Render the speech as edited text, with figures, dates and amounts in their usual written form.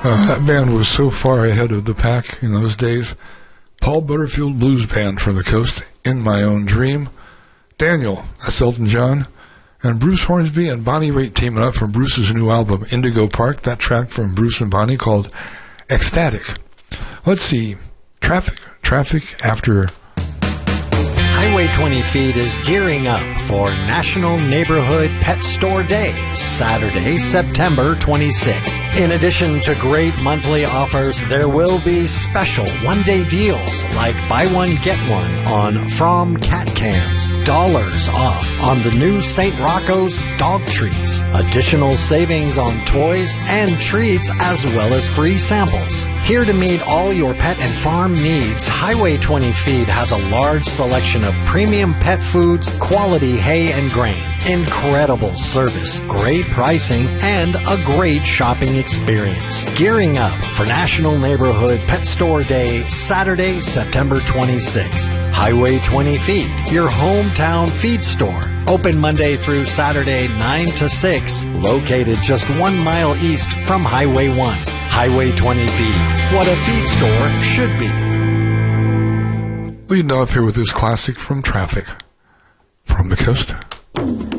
That band was so far ahead of the pack in those days. Paul Butterfield Blues Band from the coast, In My Own Dream. Daniel, that's Elton John. And Bruce Hornsby and Bonnie Raitt teaming up for Bruce's new album, Indigo Park. That track from Bruce and Bonnie called Ecstatic. Let's see. Traffic after... Highway 20 Feed is gearing up for National Neighborhood Pet Store Day, Saturday, September 26th. In addition to great monthly offers, there will be special one-day deals like buy one, get one on From cat cans, $1 off on the new St. Rocco's dog treats, additional savings on toys and treats, as well as free samples. Here to meet all your pet and farm needs, Highway 20 Feed has a large selection of premium pet foods, quality hay and grain, incredible service, great pricing, and a great shopping experience. Gearing up for National Neighborhood Pet Store Day, Saturday, September 26th. Highway 20 Feed, your hometown feed store. Open Monday through Saturday, 9 to 6, located just 1 mile east from Highway 1. Highway 20 Feed, what a feed store should be. Leading off here with this classic from Traffic from the coast.